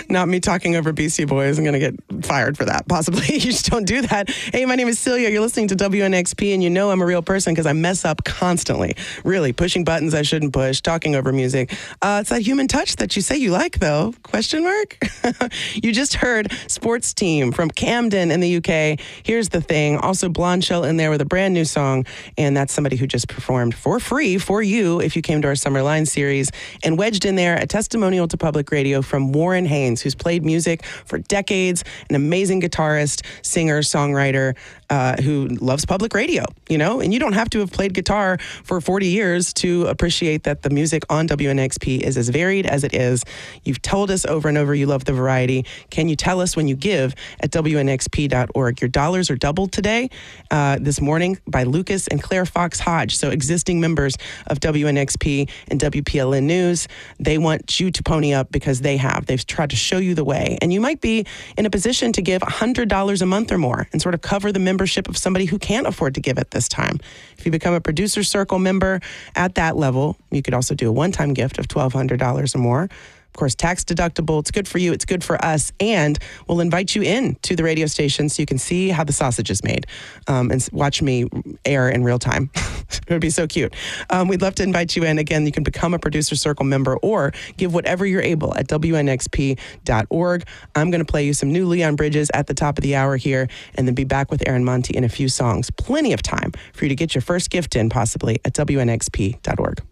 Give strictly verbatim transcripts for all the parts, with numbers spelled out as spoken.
Not me talking over Beastie Boys. I'm going to get fired for that, possibly. You just don't do that. Hey, my name is Celia. You're listening to W N X P, and you know I'm a real person because I mess up constantly. Really, pushing buttons I shouldn't push, talking over music. Uh, it's that human touch that you say you like, though. Question mark? You just heard Sports Team from Camden in the U K. Here's the thing. Also, Blonde Shell in there with a brand new song, and that's somebody who just performed for free for you if you came to our Summer Line series. And wedged in there, a testimonial to public radio from Warren Haynes, who's played music for decades, an amazing guitarist, singer, songwriter, uh, who loves public radio, you know? And you don't have to have played guitar for forty years to appreciate that the music on W N X P is as varied as it is. You've told us over and over you love the variety. Can you tell us when you give at W N X P dot org? Your dollars are doubled today, uh, this morning, by Lucas and Claire Fox Hodge. So existing members of W N X P and W P L N News, they want you to pony up because they have. They've tried to show you the way. And you might be in a position to give one hundred dollars a month or more and sort of cover the membership of somebody who can't afford to give at this time. If you become a Producer Circle member at that level, you could also do a one-time gift of twelve hundred dollars or more. Of course, tax deductible. It's good for you. It's good for us. And we'll invite you in to the radio station so you can see how the sausage is made um, and watch me air in real time. It would be so cute. Um, we'd love to invite you in. Again, you can become a Producer Circle member or give whatever you're able at W N X P dot org. I'm going to play you some new Leon Bridges at the top of the hour here and then be back with Aaron Monty in a few songs. Plenty of time for you to get your first gift in, possibly, at W N X P dot org.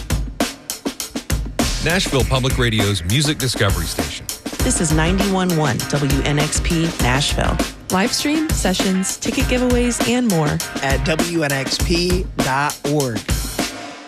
Nashville Public Radio's Music Discovery Station. This is ninety-one point one W N X P Nashville. Live stream, sessions, ticket giveaways, and more at W N X P dot org.